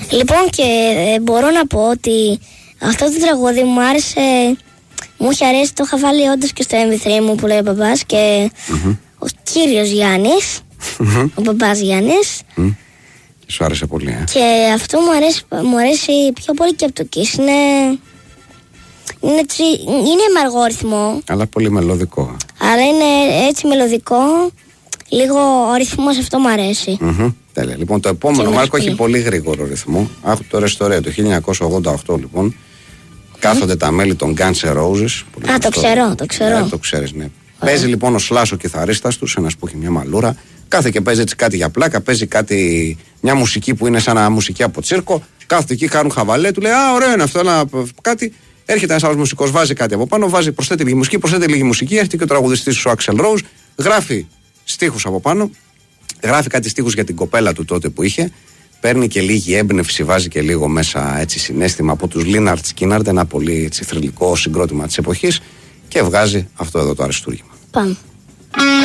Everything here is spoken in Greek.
Λοιπόν, και μπορώ να πω ότι αυτό το τραγούδι μου άρεσε. Μου είχε αρέσει, το είχα βάλει όντως και στο MP3 μου που λέει ο μπαμπάς και ο κύριος Γιάννης, ο μπαμπάς Γιάννης. Σου άρεσε πολύ, Και αυτό μου αρέσει πιο πολύ και από το Kiss. Είναι με αργό ρυθμό. Αλλά πολύ μελωδικό. Αλλά είναι έτσι μελωδικό. Λίγο ο ρυθμός αυτό μου αρέσει. Τέλεια. Λοιπόν, το επόμενο Μάρκο έχει πολύ γρήγορο ρυθμό. Το Restore το 1988 λοιπόν. Κάθονται τα μέλη των Guns N' Roses. Το ξέρω. Το ξέρεις, ναι. Παίζει λοιπόν ο Slash ο κιθαρίστας τους, ένας που έχει μια μαλούρα. Κάθε και παίζει έτσι κάτι για πλάκα, παίζει κάτι, μια μουσική που είναι σαν μουσική από τσίρκο. Κάθονται εκεί, κάνουν χαβαλέ, του λέει α, ωραίο είναι αυτό, κάτι. Έρχεται ένας άλλος μουσικός, βάζει κάτι από πάνω, προσθέτει λίγη μουσική, έρχεται και ο τραγουδιστής ο Axl Rose, γράφει στίχους από πάνω, γράφει κάτι στίχους για την κοπέλα του τότε που είχε, παίρνει και λίγη έμπνευση, βάζει και λίγο μέσα έτσι συναίσθημα από τους Lynyrd Skynyrd, ένα πολύ έτσι, θρυλικό συγκρότημα της εποχής και βγάζει αυτό εδώ το αριστούργημα. Πάμε.